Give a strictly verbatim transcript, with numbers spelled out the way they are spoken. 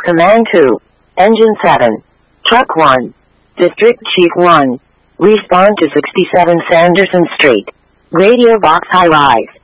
Command two. Engine seven. Truck one. District Chief one. Respond to sixty-seven Sanderson Street. Radio Box High Rise.